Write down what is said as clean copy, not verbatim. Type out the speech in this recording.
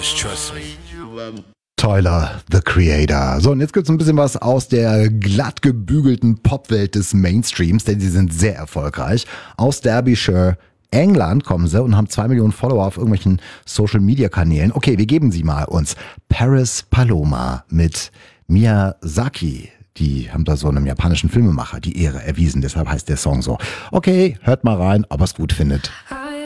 trust me. Tyler, the Creator. So, und jetzt gibt's ein bisschen was aus der glatt gebügelten Popwelt des Mainstreams, denn sie sind sehr erfolgreich. Aus Derbyshire, England kommen sie und haben 2 Millionen Follower auf irgendwelchen Social-Media-Kanälen. Okay, wir geben sie mal uns. Paris Paloma mit Miyazaki. Die haben da so einem japanischen Filmemacher die Ehre erwiesen, deshalb heißt der Song so. Okay, hört mal rein, ob ihr es gut findet.